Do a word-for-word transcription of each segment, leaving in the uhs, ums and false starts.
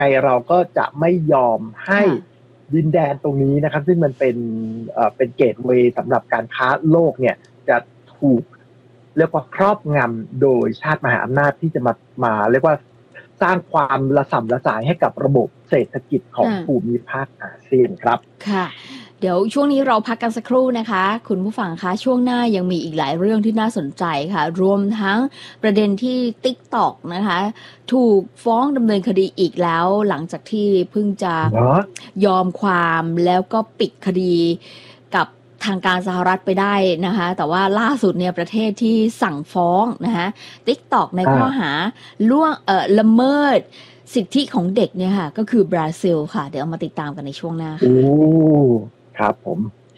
เราก็จะไม่ยอมให้ดินแดนตรงนี้นะครับซึ่งมันเป็นเอ่อเป็นเกตเวย์สำหรับการค้าโลกเนี่ยจะถูกเรียกว่าครอบงำโดยชาติมหาอำนาจที่จะมามาเรียกว่าสร้างความระส่ำระสายให้กับระบบเศรษฐกิจของภูมิภาคอาเซียนครับค่ะเดี๋ยวช่วงนี้เราพักกันสักครู่นะคะคุณผู้ฟังคะช่วงหน้ายังมีอีกหลายเรื่องที่น่าสนใจค่ะรวมทั้งประเด็นที่ TikTok นะคะถูกฟ้องดำเนินคดีอีกแล้วหลังจากที่เพิ่งจะยอมความแล้วก็ปิดคดีกับทางการสหรัฐไปได้นะคะแต่ว่าล่าสุดเนี่ยประเทศที่สั่งฟ้องนะคะ TikTok ในข้อหาล่วงเอ่อละเมิดสิทธิของเด็กเนี่ยค่ะก็คือบราซิลค่ะเดี๋ยวเอามาติดตามกันในช่วงหน้าค่ะโอ้ครับผม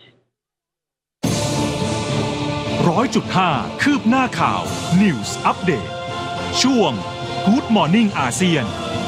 ร้อยจุดห้า คืบหน้าข่าว News Update ช่วง Good Morning อาเซียน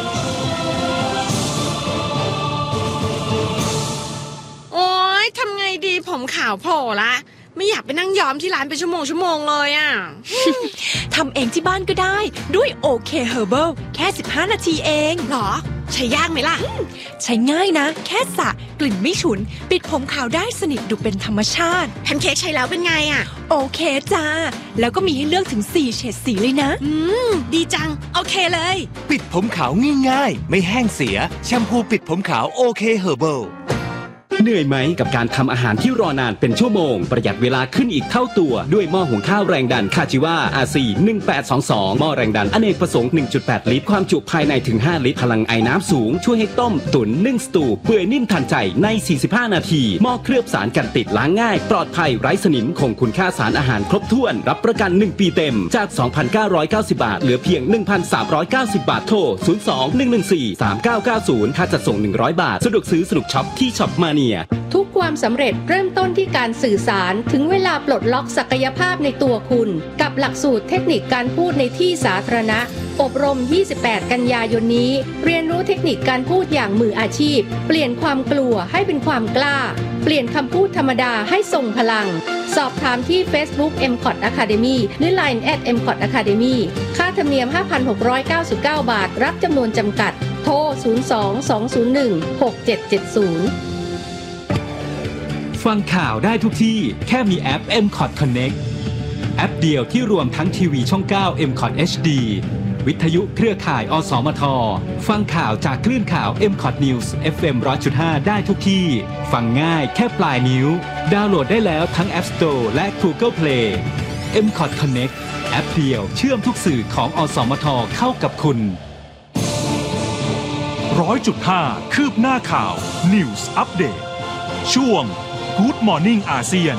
โอ๊ยทำไงดีผมขาวโผล่ละไม่อยากไปนั่งย้อมที่ร้านเป็นชั่วโมงชั่วโมงเลยอ่ะทำเองที่บ้านก็ได้ด้วย โอ เค Herbal แค่สิบห้านาทีเองหรอใช้ยากไหมล่ะใช้ง่ายนะแค่สระกลิ่นไม่ฉุนปิดผมขาวได้สนิทดูเป็นธรรมชาติแพนเค้กใช้แล้วเป็นไงอ่ะโอเคจ้าแล้วก็มีให้เลือกถึงสี่เฉดสีเลยนะอืมดีจังโอเคเลยปิดผมขาวง่ายๆไม่แห้งเสียแชมพูปิดผมขาวโอเค Herbal เหนื่อยไหมกับการทำอาหารที่รอนานเป็นชั่วโมงประหยัดเวลาขึ้นอีกเท่าตัวด้วยหม้อหุงข้าวแรงดันคาจิวา อาร์ ซี หนึ่งแปดสองสองหม้อแรงดันอเนกประสงค์ หนึ่งจุดแปด ลิตรความจุภายในถึงห้าลิตรพลังไอน้ำสูงช่วยให้ต้มตุ๋นนึ่งสตูเปื่อยนิ่มทันใจในสี่สิบห้านาทีหม้อเคลือบสารกันติดล้างง่ายปลอดภัยไร้สนิมคงคุณค่าสารอาหารครบถ้วนรับประกันหนึ่งปีเต็มจาก สองพันเก้าร้อยเก้าสิบ บาทเหลือเพียง หนึ่งพันสามร้อยเก้าสิบ บาทโทรศูนย์ สอง หนึ่ง หนึ่ง สี่ สาม เก้า เก้า ศูนย์ค่าจัดส่งหนึ่งร้อยบาทสะดวกซื้อสนุกช็อปที่ช็อปมาเนียทุกความสำเร็จเริ่มต้นที่การสื่อสารถึงเวลาปลดล็อกศักยภาพในตัวคุณกับหลักสูตรเทคนิคการพูดในที่สาธารณะอบรมยี่สิบแปดกันยายนนี้เรียนรู้เทคนิคการพูดอย่างมืออาชีพเปลี่ยนความกลัวให้เป็นความกล้าเปลี่ยนคำพูดธรรมดาให้ทรงพลังสอบถามที่ Facebook เอ็ม คอท Academy หรือ ไลน์ แอท เอ็ม คอท Academy ค่าธรรมเนียม ห้าพันหกร้อยเก้าสิบเก้า บาทรับจำนวนจำกัดโทรศูนย์ สอง สอง ศูนย์ หนึ่ง หก เจ็ด เจ็ด ศูนย์ฟังข่าวได้ทุกที่แค่มีแอป เอ็ม คอท Connect แอปเดียวที่รวมทั้งทีวีช่อง เก้า เอ็ม คอท เอช ดี วิทยุเครือข่ายอสมทฟังข่าวจากคลื่นข่าว เอ็ม คอท News เอฟ เอ็ม หนึ่งร้อยจุดห้า ได้ทุกที่ฟังง่ายแค่ปลายนิ้วดาวน์โหลดได้แล้วทั้ง App Store และ Google Play เอ็ม คอท Connect แอปเดียวเชื่อมทุกสื่อของอสมทเข้ากับคุณร้อยจุดห้า คืบหน้าข่าว News Update ช่วงGood Morning อาเซียน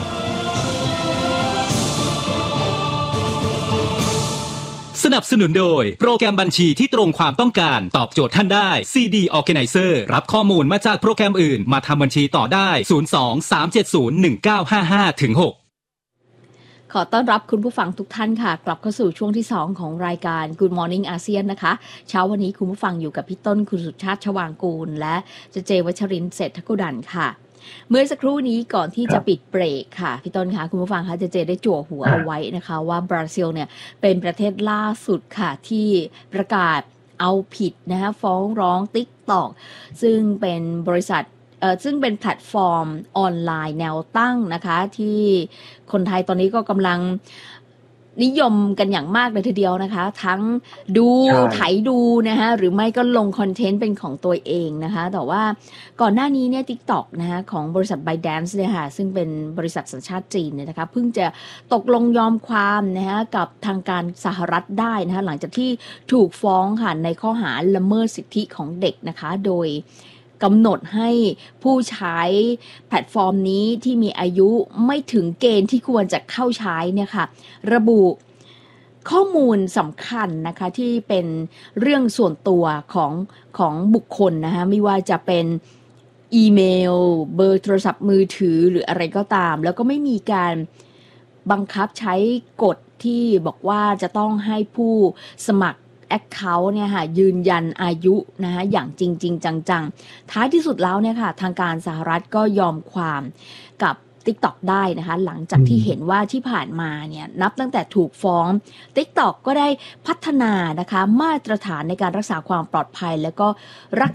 สนับสนุนโดยโปรแกรมบัญชีที่ตรงความต้องการตอบโจทย์ท่านได้ ซี ดี Organizer รับข้อมูลมาจากโปรแกรมอื่นมาทำบัญชีต่อได้ศูนย์ สอง สาม เจ็ด ศูนย์ หนึ่ง เก้า ห้า ห้า ถึง หกขอต้อนรับคุณผู้ฟังทุกท่านค่ะกลับเข้าสู่ช่วงที่สองของรายการ Good Morning อาเซียนนะคะเช้าวันนี้คุณผู้ฟังอยู่กับพี่ต้นคุณสุชาติชวางกูลและเจเจวัชรินทร์เศรษฐกุดันค่ะเมื่อสักครู่นี้ก่อนที่จะปิดเบรกค่ะพี่ต้นคะคุณผู้ฟังคะเจเจได้จั่วหัวเอาไว้นะคะว่าบราซิลเนี่ยเป็นประเทศล่าสุดค่ะที่ประกาศเอาผิดนะคะฟ้องร้อง TikTok ซึ่งเป็นบริษัทเอ่อซึ่งเป็นแพลตฟอร์มออนไลน์แนวตั้งนะคะที่คนไทยตอนนี้ก็กำลังนิยมกันอย่างมากเลยทีเดียวนะคะทั้งดูไถดูนะคะหรือไม่ก็ลงคอนเทนต์เป็นของตัวเองนะคะแต่ว่าก่อนหน้านี้เนี่ย TikTok นะคะของบริษัท ByteDance เนี่ยค่ะซึ่งเป็นบริษัทสัญชาติจีนเนี่ยนะคะเพิ่งจะตกลงยอมความนะคะกับทางการสหรัฐได้นะคะหลังจากที่ถูกฟ้องค่ะในข้อหาละเมิดสิทธิของเด็กนะคะโดยกำหนดให้ผู้ใช้แพลตฟอร์มนี้ที่มีอายุไม่ถึงเกณฑ์ที่ควรจะเข้าใช้เนี่ยค่ะระบุข้อมูลสำคัญนะคะที่เป็นเรื่องส่วนตัวของของบุคคลนะคะไม่ว่าจะเป็นอีเมลเบอร์โทรศัพท์มือถือหรืออะไรก็ตามแล้วก็ไม่มีการบังคับใช้กฎที่บอกว่าจะต้องให้ผู้สมัครAccount เนี่ยค่ะยืนยันอายุนะคะอย่างจริงๆจังๆท้ายที่สุดแล้วเนี่ยค่ะทางการสหรัฐก็ยอมความกับ TikTok ได้นะคะหลังจากที่เห็นว่าที่ผ่านมาเนี่ยนับตั้งแต่ถูกฟ้อง TikTok ก็ได้พัฒนานะคะมาตรฐานในการรักษาความปลอดภัยแล้วก็รัก